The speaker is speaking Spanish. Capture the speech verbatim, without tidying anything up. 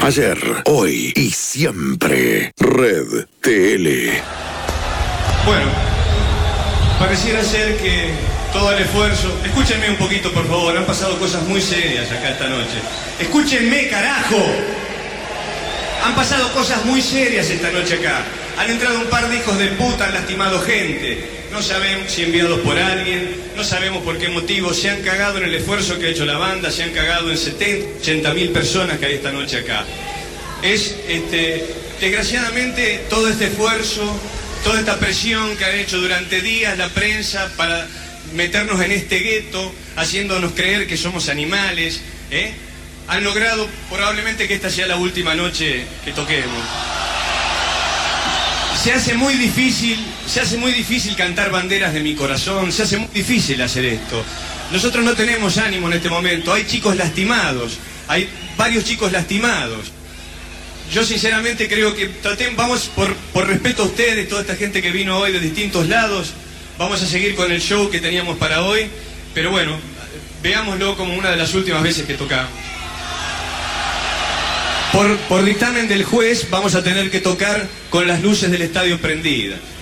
Ayer, hoy y siempre. Red T L. Bueno, pareciera ser que todo el esfuerzo... Escúchenme un poquito, por favor. Han pasado cosas muy serias acá esta noche. Escúchenme, carajo. Han pasado cosas muy serias esta noche acá. Han entrado un par de hijos de puta, han lastimado gente. No sabemos si enviados por alguien, no sabemos por qué motivo. Se han cagado en el esfuerzo que ha hecho la banda, se han cagado en setenta, ochenta mil personas que hay esta noche acá. Es, este, desgraciadamente, todo este esfuerzo, toda esta presión que han hecho durante días la prensa para meternos en este gueto, haciéndonos creer que somos animales, ¿eh? Han logrado probablemente que esta sea la última noche que toquemos. Se hace muy difícil, se hace muy difícil cantar Banderas de mi corazón, se hace muy difícil hacer esto. Nosotros no tenemos ánimo en este momento, hay chicos lastimados, hay varios chicos lastimados. Yo sinceramente creo que traten, vamos, por, por respeto a ustedes, toda esta gente que vino hoy de distintos lados, vamos a seguir con el show que teníamos para hoy, pero bueno, veámoslo como una de las últimas veces que tocamos. Por, por dictamen del juez vamos a tener que tocar con las luces del estadio prendidas.